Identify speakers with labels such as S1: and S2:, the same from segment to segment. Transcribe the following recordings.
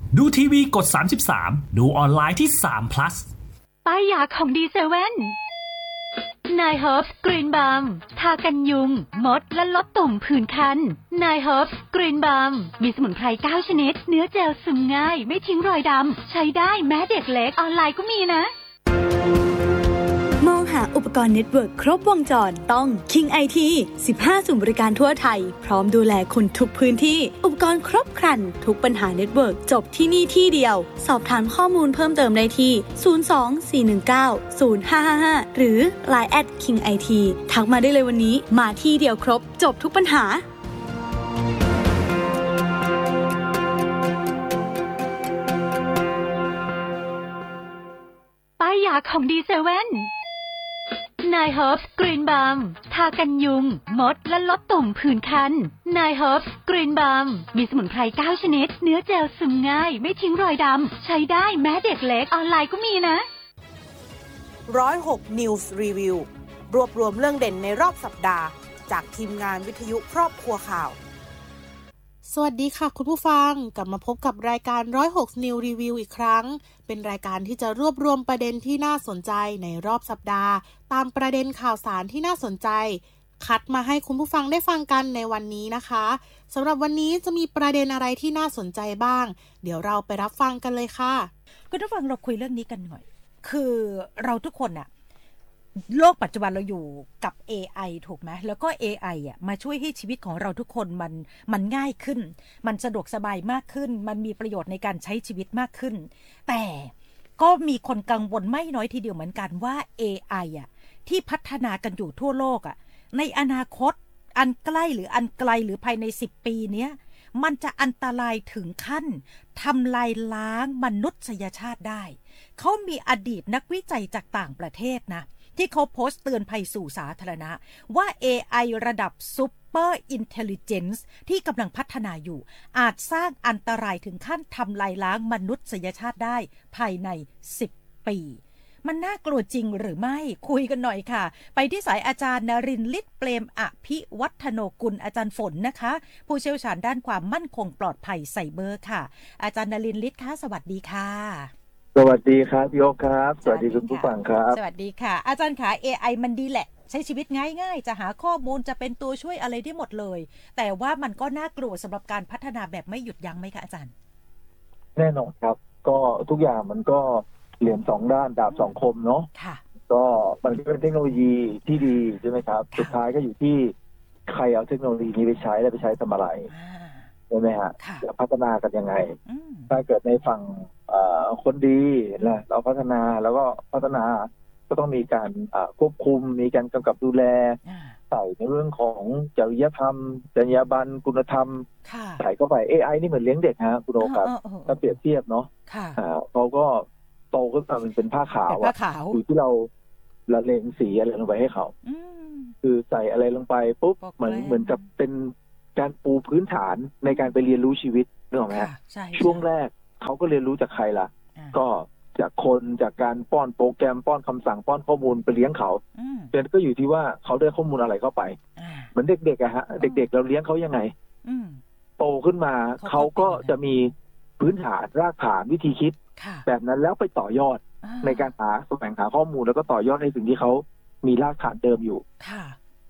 S1: ดูทีวีกด33ดูออนไลน์ที่3 plus
S2: ป้ายยาของดีเซเว่นนายเฮิร์บกรีนบัมทากันยุงมดและลดตุ่มผื่นคันนายเฮิร์บกรีนบัมมีสมุนไพร9ชนิดเนื้อเจลซึมง่ายไม่ทิ้งรอยดำใช้ได้แม้เด็กเล็กออนไลน์ก็มีนะ
S3: มองหาอุปกรณ์เน็ตเวิร์กครบวงจรต้อง King IT 15 ศูนย์บริการทั่วไทยพร้อมดูแลคุณทุกพื้นที่อุปกรณ์ครบครันทุกปัญหาเน็ตเวิร์กจบที่นี่ที่เดียวสอบถามข้อมูลเพิ่มเติมได้ที่02-419-0555หรือ Line @King IT ทักมาได้เลยวันนี้มาที่เดียวครบจบทุกปัญหา
S2: ป้ายยาของดีเซเว่นนายเฮิร์บกรีนบัมทากันยุงมดและลดตุ่มผื่นคันนายเฮิร์บกรีนบัมมีสมุนไพร9ชนิดเนื้อเจลซึมง่ายไม่ทิ้งรอยดำใช้ได้แม้เด็กเล็กออนไลน์ก็มีนะ
S4: 106 News Review รวบรวมเรื่องเด่นในรอบสัปดาห์จากทีมงานวิทยุครอบครัวข่าว
S5: สวัสดีค่ะคุณผู้ฟังกลับมาพบกับรายการ106 New Review อีกครั้งเป็นรายการที่จะรวบรวมประเด็นที่น่าสนใจในรอบสัปดาห์ตามประเด็นข่าวสารที่น่าสนใจคัดมาให้คุณผู้ฟังได้ฟังกันในวันนี้นะคะสำหรับวันนี้จะมีประเด็นอะไรที่น่าสนใจบ้างเดี๋ยวเราไปรับฟังกันเลยค่ะ
S6: คุณผู้ฟังเราคุยเรื่องนี้กันหน่อยคือเราทุกคนน่ะโลกปัจจุบันเราอยู่กับ AI ถูกไหมแล้วก็ AI อ่ะมาช่วยให้ชีวิตของเราทุกคนมันง่ายขึ้นมันสะดวกสบายมากขึ้นมันมีประโยชน์ในการใช้ชีวิตมากขึ้นแต่ก็มีคนกังวลไม่น้อยทีเดียวเหมือนกันว่า AI อ่ะที่พัฒนากันอยู่ทั่วโลกอ่ะในอนาคตอันใกล้หรืออันไกลหรือภายใน10 ปีเนี้ยมันจะอันตรายถึงขั้นทำลายล้างมนุษยชาติได้เขามีอดีตนักวิจัยจากต่างประเทศนะที่เขาโพสต์เตือนภัยสู่สาธารณะว่า AI ระดับ Super Intelligence ที่กำลังพัฒนาอยู่อาจสร้างอันตรายถึงขั้นทำลายล้างมนุษยชาติได้ภายใน10 ปีมันน่ากลัวจริงหรือไม่คุยกันหน่อยค่ะไปที่สายอาจารย์นรินทร์ ฤทธิ์เปรมอภิวัฒโนกุลอาจารย์ฝนนะคะผู้เชี่ยวชาญด้านความมั่นคงปลอดภัยไซเบอร์ค่ะอาจารย์นรินทร์ ฤทธิ์ค่ะสวัสดีค่ะ
S7: สวัสดีครับพี่โอ๊คครับสวัสดีคุณผู้ฟังครับ
S6: สวัสดีค่ะอาจารย์ขา AI มันดีแหละใช้ชีวิตง่ายๆจะหาข้อมูลจะเป็นตัวช่วยอะไรได้หมดเลยแต่ว่ามันก็น่ากลัวสำหรับการพัฒนาแบบไม่หยุดยั้งไหมคะอาจารย์
S7: แน่นอนครับก็ทุกอย่างมันก็เหรียญสองด้านดาบสองคมเนาะ
S6: ค่ะ
S7: ก็มันเป็นเทคโนโลยีที่ดีใช่ไหมครับสุดท้ายก็อยู่ที่ใครเอาเทคโนโลยีนี้ไปใช้และไปใช้ทำอะไรใช่ไหมฮะจะพัฒนากันยังไงถ้าเกิดในฝั่งคนดีนะเราพัฒนาแล้วก็พัฒนาก็ต้องมีการควบคุมมีการกำกับดูแลใส่ในเรื่องของจริยธรรมจรรยาบรรณคุณธรรมใส่เข้าไป AI นี่เหมือนเลี้ยงเด็กฮะคุณโอครับถ้าเปรียบเทียบเนาะเขาก็โตขึ้นมาเป็นผ้าขาวอยู่ที่เราละเลงสีอะไรลงไปให้เขาคือใส่อะไรลงไปปุ๊บเหมือนกับเป็นการปูพื้นฐานในการไปเรียนรู้ชีวิตนึกออกไหมฮะช่วงแรกเขาก็เรียนรู้จากใครล่ะก็จากคนจากการป้อนโปรแกรมป้อนคำสั่งป้อนข้อมูลไปเลี้ยงเขาเป็นก็อยู่ที่ว่าเขาได้ข้อมูลอะไรเข้าไปเหมือนเด็กๆอะฮะเด็กๆเราเลี้ยงเขายังไงโตขึ้นมาเขาก็จะมีพื้นฐานรากฐานวิธีคิดแบบนั้นแล้วไปต่อยอดในการแสวงหาข้อมูลแล้วก็ต่อยอดในสิ่งที่เขามีรากฐานเดิมอยู่
S6: ค่ะ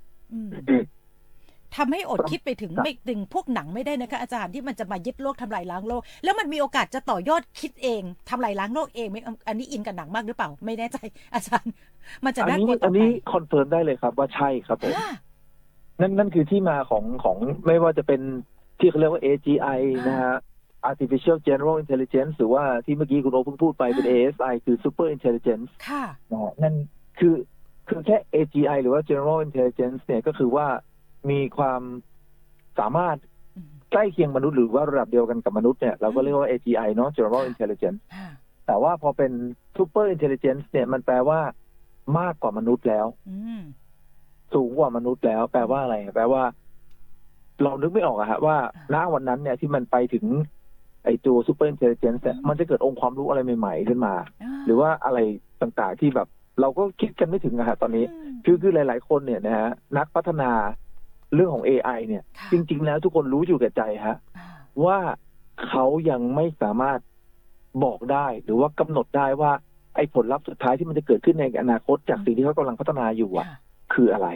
S6: ทำให้อดคิดไปถึงไม่ถึงพวกหนังไม่ได้นะคะอาจารย์ที่มันจะมายึดโลกทำลายล้างโลกแล้วมันมีโอกาสจะต่อยอดคิดเองทำลายล้างโลกเองไม่อันนี้อินกับหนังมากหรือเปล่าไม่แน่ใจอาจารย์มันจะน่ากลัวต่อไป
S7: อันนี้คอนเฟิร์มได้เลยครับว่าใช่ครับผมนั่นคือที่มาของไม่ว่าจะเป็นที่เขาเรียกว่า AGI นะฮะ Artificial General Intelligence หรือว่าที่เมื่อกี้คุณโอเพิ่งพูดไปเป็น ASI คือ Super Intelligence
S6: ค่ะ
S7: นั่นคือแค่ AGI หรือว่า General Intelligence เนี่ยก็คือว่ามีความสามารถใกล้เคียงมนุษย์หรือว่าระดับเดียวกันกับมนุษย์เนี่ยเราก็เรียกว่า AGI เนาะ General Intelligence แต่ว่าพอเป็น Super Intelligence เนี่ยมันแปลว่ามากกว่ามนุษย์แล้วสูงกว่ามนุษย์แล้วแปลว่าอะไรแปลว่าเรานึกไม่ออกอะฮะว่าณวันนั้นเนี่ยที่มันไปถึงไอ้ตัว Super Intelligence เนี่ยมันจะเกิดองค์ความรู้อะไรใหม่ๆขึ้นมาหรือว่าอะไรต่างๆที่แบบเราก็คิดกันไม่ถึงอะฮะตอนนี้คือหลายๆคนเนี่ยนะฮะนักพัฒนาเรื่องของ AI เนี่ยจริงๆแล้วทุกคนรู้อยู่แก่ใจฮะว่าเขายังไม่สามารถบอกได้หรือว่ากำหนดได้ว่าไอ้ผลลัพธ์สุดท้ายที่มันจะเกิดขึ้นในอนาคตจากสิ่งที่เขากำลังพัฒนาอยู่คืออะไร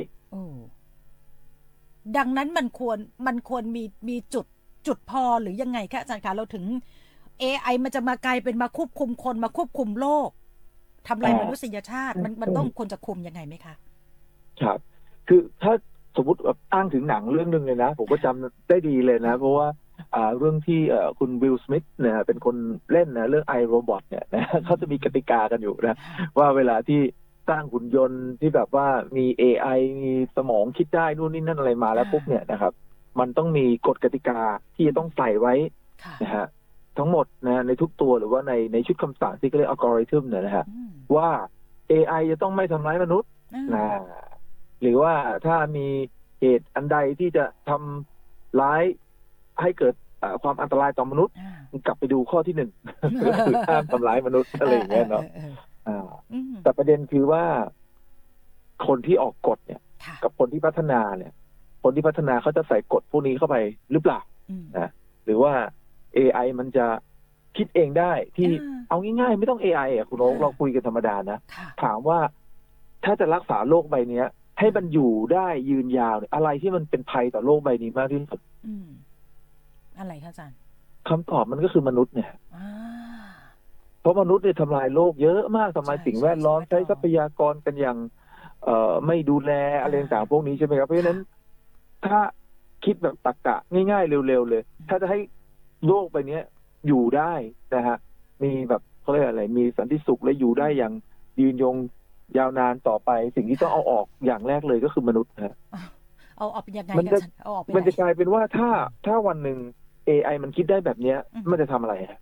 S6: ดังนั้นมันควรมีจุดพอหรือยังไงคะอาจารย์คะเราถึง AI มันจะมากลายเป็นมาควบคุมคนมาควบคุมโลกทำลายมนุษยชาติมันต้องควรจะคุมยังไงไหมคะ
S7: ครับคือถ้าสมมติแบบอ้างถึงหนังเรื่องนึงเลยนะผมก็จำได้ดีเลยนะเพราะว่าเรื่องที่คุณวิล สมิธเนี่ยเป็นคนเล่นนะเรื่อง iRobot เนี่ยนะเขาจะมีกติกากันอยู่นะว่าเวลาที่สร้างหุ่นยนต์ที่แบบว่ามี AI มีสมองคิดได้นู่นนี่นั่นอะไรมาแล้วปุ๊บเนี่ยนะครับมันต้องมีกฎกติกาที่จะต้องใส่ไว้นะฮะทั้งหมดนะในทุกตัวหรือว่าในชุดคำสั่งที่เรียกอัลกอริทึมเนี่ยนะฮะว่า AI จะต้องไม่ทำร้ายมนุษย์นะหรือว่าถ้ามีเหตุอันใดที่จะทำร้ายให้เกิดความอันตรายต่อมนุษย์กลับไปดูข้อที่ 1 คือห้ามทำร้ายมนุษย์อะไรอย่างเงี้ยเนาะแต่ประเด็นคือว่าคนที่ออกกฎเนี่ยกับคนที่พัฒนาเนี่ยคนที่พัฒนาเขาจะใส่กฎพวกนี้เข้าไปหรือเปล่านะหรือว่า AI มันจะคิดเองได้ที่เอาง่ายๆไม่ต้อง AI อ่ะคุณโอ๊คเราคุยกันธรรมดานะถามว่าถ้าจะรักษาโลกใบนี้ให้มันอยู่ได้ยืนยาวเนี่ยอะไรที่มันเป็นภัยต่อโลกใบนี้มากที่สุด
S6: อะไรคะอาจารย์
S7: คำตอบมันก็คือมนุษย์เนี่ยเพราะมนุษย์เนี่ยทำลายโลกเยอะมากทำลายสิ่งแวดล้อมใช้ทรัพยากรกันอย่างไม่ดูแลอะไรต่างๆพวกนี้ใช่ไหมครับเพราะฉะนั้นถ้าคิดแบบตรรกะง่ายๆเร็วๆเลยถ้าจะให้โลกใบนี้อยู่ได้นะฮะมีแบบเขาเรียกอะไรมีสันติสุขและอยู่ได้อย่างยืนยงยาวนานต่อไปสิ่งที่ต้องเอาออกอย่างแรกเลยก็คือมนุษย์ฮะ
S6: เอาออกยังไง
S7: มันจะกลายเป็นว่าถ้าวันหนึ่ง AI มันคิดได้แบบเนี้ยมันจะทำอะไรฮะ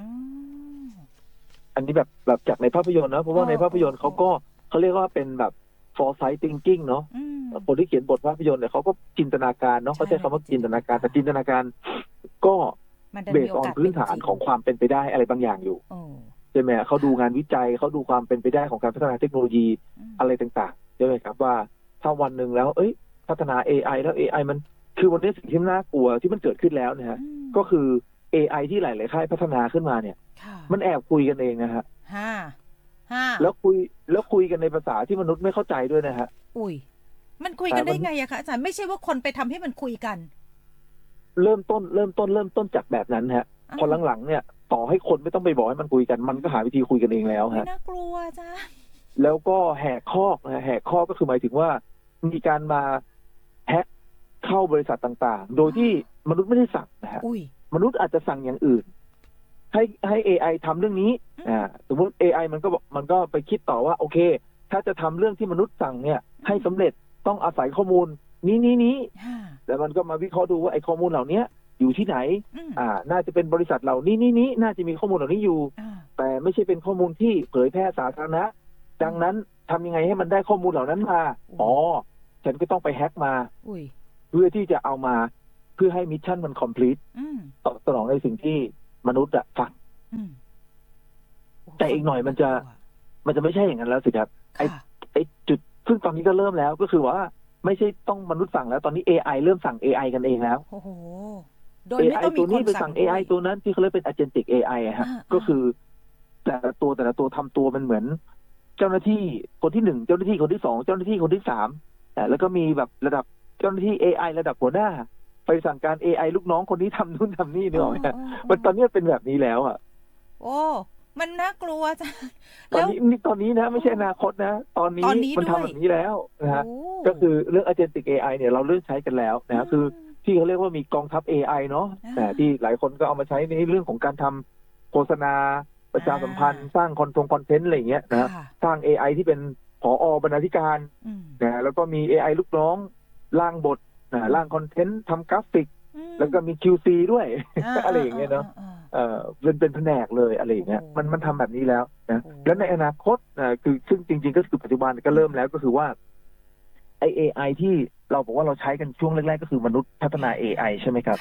S7: อันนี้แบบจากในภาพยนตร์นะเพราะว่าในภาพยนตร์เขาเรียกว่าเป็นแบบ foresight thinking เนาะคนที่เขียนบทภาพยนตร์เนี่ยเขาก็จินตนาการเนาะเขาใช้คำว่าจินตนาการแต่จินตนาการก็เบสออนพื้นฐานของความเป็นไปได้อะไรบางอย่างอยู่ใช่ไหมเขาดูงานวิจัยเขาดูความเป็นไปได้ของการพัฒนาเทคโนโลยีอะไรต่างๆใช่ไหมครับว่าถ้าวันหนึ่งแล้วพัฒนา AI แล้ว AI มันคือวันนี้สิ่งที่น่ากลัวที่มันเกิดขึ้นแล้วนะฮะก็คือ AI ที่หลายๆค่ายพัฒนาขึ้นมาเนี่ยมันแอบคุยกันเองนะฮะแล้วคุยกันในภาษาที่มนุษย์ไม่เข้าใจด้วยนะฮะ
S6: มันคุยกันได้ไงอะคะอาจารย์ไม่ใช่ว่าคนไปทำให้มันคุยกัน
S7: เริ่มต้นจากแบบนั้นฮะพอหลังๆเนี่ยต่อให้คนไม่ต้องไปบอกให้มันคุยกันมันก็หาวิธีคุยกันเองแล้วฮะ
S6: น่ากลัวจ้า
S7: แล้วก็แหกข้อก็คือหมายถึงว่ามีการมาแฮกเข้าบริษัทต่างๆโดยที่มนุษย์ไม่ได้สั่งนะฮะมนุษย์อาจจะสั่งอย่างอื่นให้ AI ทำเรื่องนี้สมมติ AI มันก็ไปคิดต่อว่าโอเคถ้าจะทำเรื่องที่มนุษย์สั่งเนี่ยให้สำเร็จต้องอาศัยข้อมูลนี้แล้วมันก็มาวิเคราะห์ดูว่าไอ้ข้อมูลเหล่านี้อยู่ที่ไหนน่าจะเป็นบริษัทเหล่านี้น่าจะมีข้อมูลเหล่านี้อยู่แต่ไม่ใช่เป็นข้อมูลที่เผยแพร่สาธารณะดังนั้นทำยังไงให้มันได้ข้อมูลเหล่านั้นมาฉันก็ต้องไปแฮ็กมาเพื่อที่จะเอามาเพื่อให้มิชชั่นมันคอมพลีทตอบสนองในสิ่งที่มนุษย์ฟังแต่อีกหน่อยมันจะไม่ใช่อย่างนั้นแล้วสิครับไอ้จุดซึ่งตอนนี้ก็เริ่มแล้วก็คือว่าไม่ใช่ต้องมนุษย์สั่งแล้วตอนนี้ AI เริ่มสั่ง AI กันเองแล้ว
S6: โอ้โห
S7: โดยไม่ต้องมีคนสั่ง AI ตัวนั้นที่เขาเรียกเป็น agentic AI ฮะก็คือแต่ละตัวทำตัวมันเหมือนเจ้าหน้าที่คนที่1เจ้าหน้าที่คนที่2เจ้าหน้าที่คนที่3แล้วก็มีแบบระดับเจ้าหน้าที่ AI ระดับหัวหน้าไปสั่งการ AI ลูกน้องคนนี้ทำนู่นทำนี่นึกออกไหมมันตอนนี้เป็นแบบนี้แล้วอ่ะ
S6: โอ้มันน่ากลัวจ้ะ
S7: ตอนนี้นะไม่ใช่อนาคตนะตอนนี้มันทำแบบนี้แล้วนะฮะก็คือเรื่อง agentic AI เนี่ยเราเริ่มใช้กันแล้วนะคือที่เขาเรียกว่ามีกองทัพ AI เนาะแต่ที่หลายคนก็เอามาใช้ในเรื่องของการทำโฆษณาประชาสัมพันธ์สร้างคอนเทนต์อะไรอย่างเงี้ยนะสร้าง AI ที่เป็นผอบรรณาธิการนะแล้วก็มี AI ลูกน้องร่างบทร่างคอนเทนต์ทำกราฟิกแล้วก็มี QC ด้วยอะไรอย่างเงี้ยเนาะเป็นแผนกเลยอะไรอย่างเงี้ยมันทำแบบนี้แล้วนะแล้วในอนาคตคือซึ่งจริงๆก็คือปัจจุบันก็เริ่มแล้วก็คือว่าไอ AI ที่เราบอกว่าเราใช้กันช่วงแรกๆก็คือมนุษย์พัฒนา AI ใช่ไหมครับ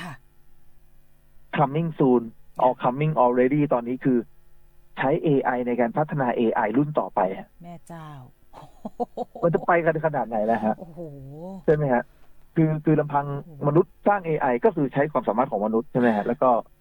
S7: coming soon or coming already ตอนนี้คือใช้ AI ในการพัฒนา AI รุ่นต่อไป
S6: แม่เจ้า
S7: มันจะไปกันขนาดไหนแล้วฮะใช่ไหมฮะคือลำพังมนุษย์สร้าง AI ก็คือใช้ความสามารถของมนุษย์ใช่ไหมฮะแล้วก็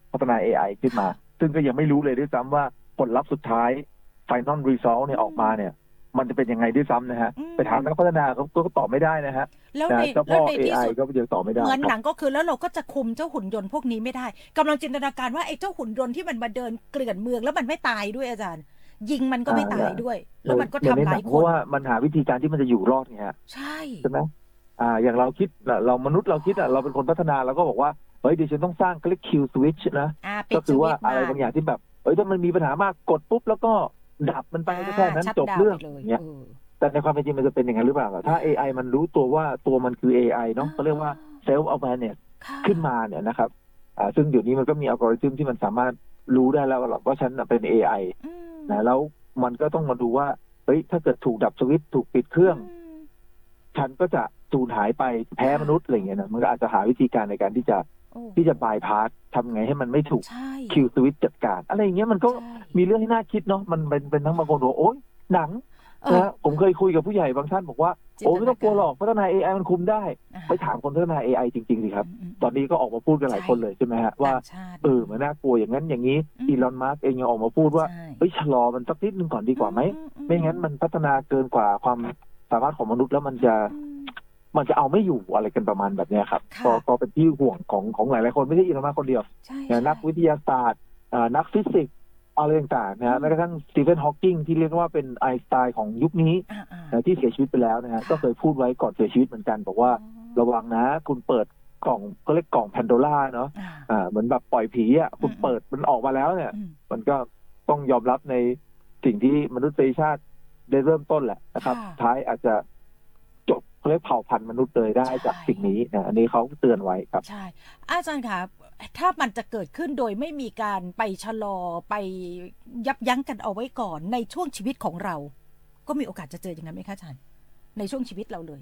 S7: พัฒนา AI ขึ้นมาซึ่งก็ยังไม่รู้เลยด้วยซ้ำว่าผลลัพธ์สุดท้าย Final Result เนี่ยออกมาเนี่ยมันจะเป็นยังไงด้วยซ้ำนะฮะไปถามนักพัฒนาเขาก็ตอบไม่ได้นะฮะ
S6: แล้วใน
S7: เจ้าพ่อ AI ก็ยังตอบไม่ได้
S6: เหมือนหนังก็คือแล้วเราก็จะคุมเจ้าหุ่นยนต์พวกนี้ไม่ได้กำลังจินตนาการว่าไอ้เจ้าหุ่นยนต์ที่มันมาเดินเกลื่อนเมืองแล้วมันไม่ตายด้วยอาจารย์ยิงมันก็ไม่ตายด้วยแล้วมันก็ทำร้ายคน
S7: เพราะว่ามันหาวิธีการที่มันจะอยู่รอดไงฮะ
S6: ใช่
S7: ไหมอย่างเราคิดเรามนุษย์เราคิดเราเป็นคนพัฒนาเราก็บอกว่าเฮ้ยเดี๋ยวฉันต้องสร้างคิวสวิตช์นะก็คือว่าอะไรบางอย่างที่แบบถ้ามันมีปัญหามากกดปุ๊บแล้วก็ดับมันไปแค่นั้นจบเรื่องเนี่ยแต่ในความเป็นจริงมันจะเป็นอย่างนั้นหรือเปล่าถ้า AI มันรู้ตัวว่าตัวมันคือ AI เนาะเขาเรียกว่า self awareness ขึ้นมาเนี่ยนะครับซึ่งเดี๋ยวนี้มันก็มีอัลกอริทึมที่มันสามารถรู้ได้แล้วว่าฉันเป็น AI นะแล้วมันก็ต้องมาดูว่าเฮ้ยถ้าเกิดถูกดับสวิตช์ถูกปิดเครื่องฉันก็จะสูญหายไปแพ้มนุษย์อะไรเงี้ยนะมันก็อาจจะหาวิธีการในการที่จะบายพาสทำไงให้มันไม่ถูกคิวสวิตช์จัดการอะไรอย่างเงี้ยมันก็มีเรื่องที่น่าคิดเนาะมันเป็นทั้งบางคนบอกโอ๊ยหนังนะผมเคยคุยกับผู้ใหญ่บางท่านบอกว่าโอ้ไม่ต้องกลัวหรอกพัฒนา AI มันคุมได้ไปถามคนพัฒนา AI จริงๆสิครับตอนนี้ก็ออกมาพูดกันหลายคนเลยใช่ไหมฮะว่ามันน่ากลัวอย่างนั้นอย่างนี้อีลอนมัสก์เองยังออกมาพูดว่าเฮ้ยชะลอมันสักนิดนึงก่อนดีกว่าไหมไม่งั้นมันพัฒนาเกินกว่าความสามารถของมนุษย์แล้วมันจะเอาไม่อยู่อะไรกันประมาณแบบนี้ครับก็เป็นที่ห่วงของหลายๆคนไม่ใช่อีลอนมัสก์คนเดียวนักวิทยาศาสตร์นักฟิสิกส์อะไรต่างๆนะฮะแม้กระทั่งสตีเฟน ฮอว์กิงที่เรียกว่าเป็นไอน์สไตน์ของยุคนี้ที่เสียชีวิตไปแล้วนะฮะก็เคยพูดไว้ก่อนเสียชีวิตเหมือนกันบอกว่าระวังนะคุณเปิดกล่องก็เรียกกล่องแพนโดร่าเนาะเหมือนแบบปล่อยผีอ่ะคุณเปิดมันออกมาแล้วเนี่ยมันก็ต้องยอมรับในสิ่งที่มนุษยชาติได้เริ่มต้นแหละนะครับท้ายอาจจะจบเรียกเผ่าพันธุ์มนุษย์เลยได้จากสิ่งนี้นะอันนี้เขาเตือนไว้ครับ
S6: ใช่อาจารย์คะถ้ามันจะเกิดขึ้นโดยไม่มีการไปชะลอไปยับยั้งกันเอาไว้ก่อนในช่วงชีวิตของเราก็มีโอกาสจะเจออย่างนั้นไหมคะอาจารย์ในช่วงชีวิตเราเลย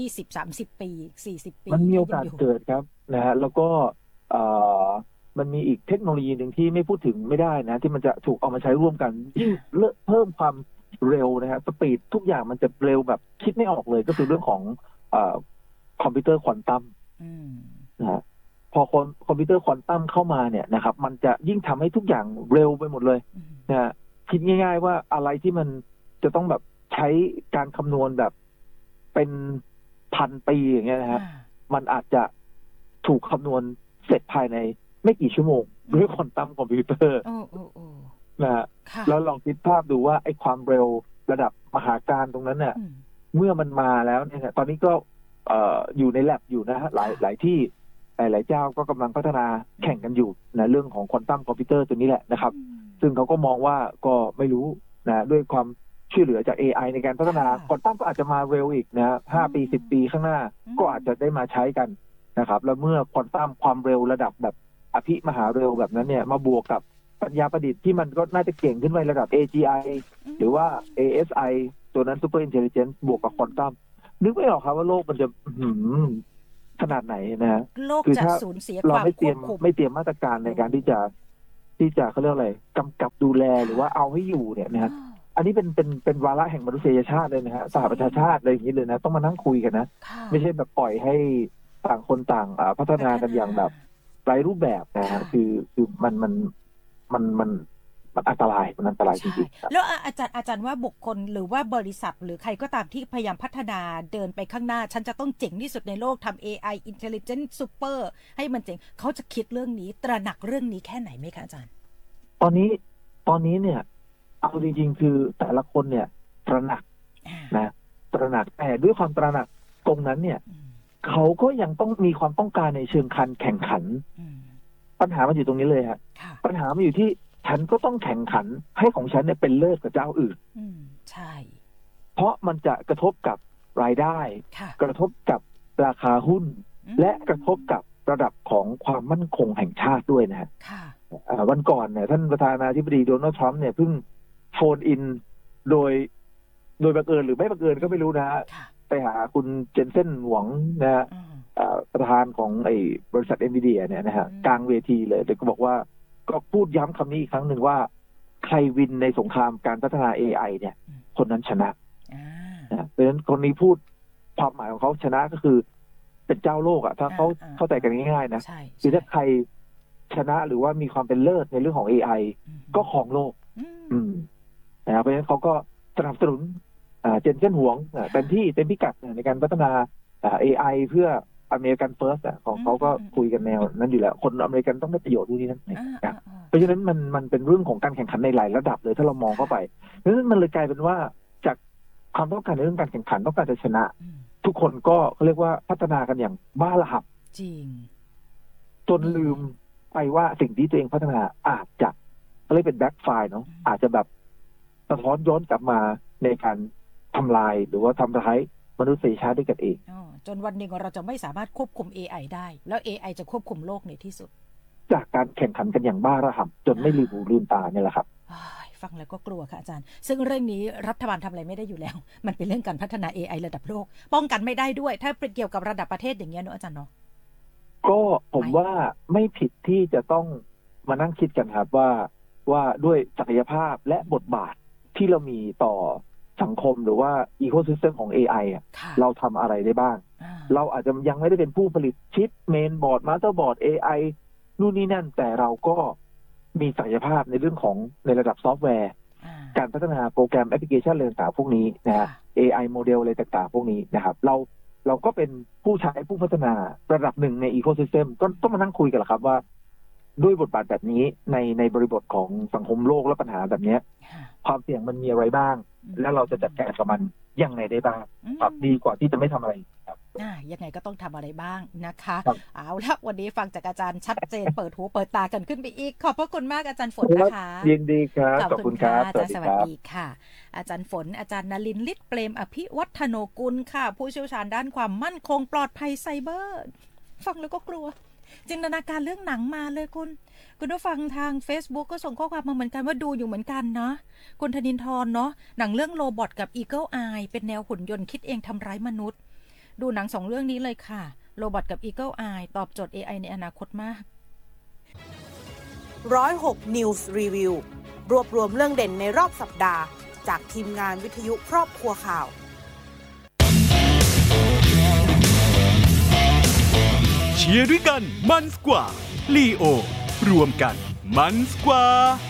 S6: 20-30 ปี40 ปี
S7: มันมีโอกาสเกิดครับนะฮะแล้วก็มันมีอีกเทคโนโลยีหนึ่งที่ไม่พูดถึงไม่ได้นะที่มันจะถูกเอามาใช้ร่วมกันยิ่งเพิ่มความเร็วนะฮะสปีดทุกอย่างมันจะเร็วแบบคิดไม่ออกเลยก็คือเรื่องของคอมพิวเตอร์ควอนตัมนะฮะพอคอมพิวเตอร์ควอนตัมเข้ามาเนี่ยนะครับมันจะยิ่งทำให้ทุกอย่างเร็วไปหมดเลยนะฮะคิดง่ายๆว่าอะไรที่มันจะต้องแบบใช้การคำนวณแบบเป็น1,000 ปีอย่างเงี้ยนะฮะมันอาจจะถูกคำนวณเสร็จภายในไม่กี่ชั่วโมงด้วยควอนตัมคอมพิวเตอร์นะฮะแล้วลองคิดภาพดูว่าไอ้ความเร็วระดับมหาการตรงนั้นเนี่ยเมื่อมันมาแล้วเนี่ยตอนนี้ก็อยู่ในแลบอยู่นะฮะหลายที่หลายเจ้าก็กำลังพัฒนาแข่งกันอยู่นะเรื่องของควอนตัมคอมพิวเตอร์ตัวนี้แหละนะครับซึ่งเขาก็มองว่าก็ไม่รู้นะด้วยความช่วยเหลือจาก AI ในการพัฒนาควอนตัมก็อาจจะมาเร็วอีกนะ5 ปี 10 ปีข้างหน้าก็อาจจะได้มาใช้กันนะครับแล้วเมื่อควอนตัมความเร็วระดับแบบอภิมหาเร็วแบบนั้นเนี่ยมาบวกกับปัญญาประดิษฐ์ที่มันก็น่าจะเก่งขึ้นไประดับ AGI หรือว่า ASI ตัวนั้น Super Intelligence บวกกับควอนตัมนึกไม่ออกครับว่าโลกมันจะขนาดไหนนะฮะ
S6: โลกจะสูญเสียความควบคุม
S7: เราไม่เตรียมมาตรการในการที่จะเขาเรียกอะไรกำกับดูแลหรือว่าเอาให้อยู่เนี่ยนะฮะอันนี้เป็นวาระแห่งมนุษยชาติเลยนะฮะสหประชาชาติอะไรอย่างนี้เลยนะต้องมานั่งคุยกันนะไม่ใช่แบบปล่อยให้ต่างคนต่างพัฒนากันอย่างแบบไร้รูปแบบนะฮะคือมันอันตรายมันอันตรายจริงๆ
S6: แล้วอาจารย์ว่าบุคคลหรือว่าบริษัทหรือใครก็ตามที่พยายามพัฒนาเดินไปข้างหน้าฉันจะต้องเจ๋งที่สุดในโลกทำ AI Intelligent Super ให้มันเจ๋งเขาจะคิดเรื่องนี้ตระหนักเรื่องนี้แค่ไหนไหมคะอาจารย์
S7: ตอนนี้เนี่ยเอาจริงๆคือแต่ละคนเนี่ยตระหนักนะตระหนักแต่ด้วยความตระหนักตรงนั้นเนี่ยเขาก็ยังต้องมีความต้องการในเชิงแข่งขันปัญหามันอยู่ตรงนี้เลยฮะปัญหามันอยู่ที่ฉันก็ต้องแข่งขันให้ของฉันเนี่ยเป็นเลิศกับเจ้าอื่น
S6: ใช่
S7: เพราะมันจะกระทบกับรายได้กระทบกับราคาหุ้นและกระทบกับระดับของความมั่นคงแห่งชาติด้วยนะฮะวันก่อนเนี่ยท่านประธานาธิบดีโดนัลด์ทรัมป์เนี่ยเพิ่งโฟนอินโดยบังเอิญหรือไม่บังเอิญก็ไม่รู้นะฮะไปหาคุณเจนเซ่นหวงนะฮะประธานของไอ้บริษัท NVIDIA เนี่ยนะฮะกลางเวทีเลยแต่ก็บอกว่าก็พูดย้ำคำนี้อีกครั้งหนึ่งว่าใครวินในสงครามการพัฒนา AI เนี่ยคนนั้นชนะเพราะฉะนั้นคนนี้พูดความหมายของเขาชนะก็คือเป็นเจ้าโลกอ่ะถ้าเขาเข้าใจกันง่ายๆนะคือถ้าใครชนะหรือว่ามีความเป็นเลิศในเรื่องของ AI ก็ครองโลกนะครับเพราะฉะนั้นเขาก็สนับสนุนเจนเซ่นหวงเต็มพิกัดในการพัฒนาAI เพื่ออเมริกันเฟิร์สของเขาก็คุยกันแนวนั้นอยู่แล้วคนอเมริกันต้องได้ประโยชน์ด้วยนั่นนะเพราะฉะนั้นมันเป็นเรื่องของการแข่งขันในหลายระดับเลยถ้าเรามองเข้าไปเพราะฉะนั้นมันเลยกลายเป็นว่าจากความต้องการในเรื่องการแข่งขันต้องการจะชนะทุกคนก็เรียกว่าพัฒนากันอย่างบ้าระห่ำ
S6: จริง
S7: จนลืมไปว่าสิ่งที่ตัวเองพัฒนาอาจจะเรียกเป็นแบ็คไฟร์เนาะอาจจะแบบสะท้อนย้อนกลับมาในการทำลายหรือว่าทำร้ายมนุษยชาติด้วยกันเอง
S6: จนวันหนึ่งเราจะไม่สามารถควบคุม AI ได้แล้ว AI จะควบคุมโลกในที่สุด
S7: จากการแข่งขันกันอย่างบ้าระห่ำจนไม่ลืมหูลืมตาเนี่ยแหละครับ
S6: ฟังแล้วก็กลัวค่ะอาจารย์ซึ่งเรื่องนี้รัฐบาลทำอะไรไม่ได้อยู่แล้วมันเป็นเรื่องการพัฒนา AI ระดับโลกป้องกันไม่ได้ด้วยถ้าเกี่ยวกับระดับประเทศอย่างเงี้ยเนอะอาจารย์เนาะ
S7: ก็ผมว่าไม่ผิดที่จะต้องมานั่งคิดกันครับว่าด้วยศักยภาพและบทบาทที่เรามีต่อสังคมหรือว่าอีโคซิสเต็มของ AI เราทำอะไรได้บ้างเราอาจจะยังไม่ได้เป็นผู้ผลิตชิปเมนบอร์ดมาสเตอร์บอร์ด AI นู่นนี่นั่นแต่เราก็มีศักยภาพในเรื่องของในระดับซอฟต์แวร์การพัฒนาโปรแกรมแอปพลิเคชันอะไรต่างๆพวกนี้นะฮะ AI โมเดลอะไรต่างๆพวกนี้นะครับเราก็เป็นผู้ใช้ผู้พัฒนาระดับหนึ่งในอีโคซิสเต็มก็ต้องมานั่งคุยกันแหละครับว่าด้วยบทบาทแบบนี้ในบริบทของสังคมโลกและปัญหาแบบนี้ความเสี่ยงมันมีอะไรบ้างแล้วเราจะจัดการกับมันยังไงได้บ้างครับดีกว่าที่จะไม่ทำอะไรครับ
S6: ยังไงก็ต้องทำอะไรบ้างนะคะเอาละวันนี้ฟังจากอาจารย์ชัดเจน เปิดหูเปิดตากันขึ้นไปอีกขอบพระคุณมากอาจารย์ฝนนะคะ
S7: ยินดีครับขอบคุณครับ
S6: อาจารย์สวัสดีค่ะอาจารย์ฝนอาจารย์นลินทร์ ฤทธิ์เปรมอภิวัฒโนกุลค่ะผู้เชี่ยวชาญด้านความมั่นคงปลอดภัยไซเบอร์ฟังแล้วก็กลัวจินตนาการเรื่องหนังมาเลยคุณผู้ฟังทาง Facebook ก็ส่งข้อความมาเหมือนกันว่าดูอยู่เหมือนกันเนาะคุณธนินทร์เนาะหนังเรื่องโรบอทกับ Eagle Eye เป็นแนวหุ่นยนต์คิดเองทำร้ายมนุษย์ดูหนัง2เรื่องนี้เลยค่ะโรบอทกับ Eagle Eye ตอบโจทย์ AI ในอนาคตมาก
S4: 106 News Review รวบรวมเรื่องเด่นในรอบสัปดาห์จากทีมงานวิทยุครอบครัวข่าว
S8: เชียร์ด้วยกันมันกว่าลีโอรวมกันมันกว่า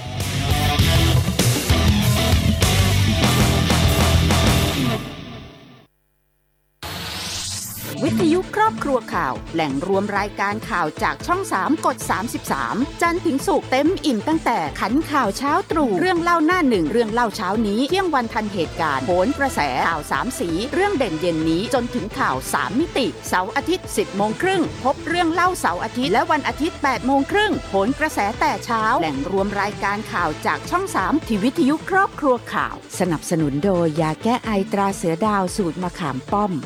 S9: วิทยุครอบครัวข่าวแหล่งรวมรายการข่าวจากช่อง3กด33จันทร์ถึงศุกร์เต็มอิ่มตั้งแต่ขันข่าวเช้าตรู่เรื่องเล่าหน้าหนึ่งเรื่องเล่าเช้านี้เที่ยงวันทันเหตุการณ์โหนกระแสข่าว3สีเรื่องเด่นเย็นนี้จนถึงข่าว3มิติเสาร์อาทิตย์ 10:30 นพบเรื่องเล่าเสาร์อาทิตย์และวันอาทิตย์ 8:30 นโหนกระแสแต่เช้าแหล่งรวมรายการข่าวจากช่อง3ที่วิทยุครอบครัวข่าวสนับสนุนโดยยาแก้ไอตราเสือดาวสูตรมะขามป้อม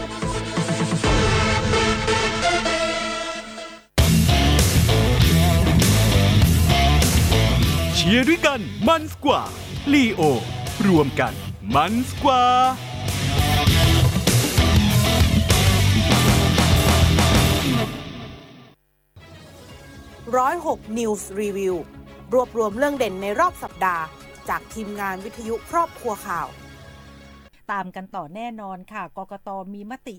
S8: เชียร์ด้วยกันมันกว่าลีโอรวมกันมันกว่า
S4: 106 News Review รวบรวมเรื่องเด่นในรอบสัปดาห์จากทีมงานวิทยุครอบครัวข่าว
S6: ตามกันต่อแน่นอนค่ะกกต.มีมติ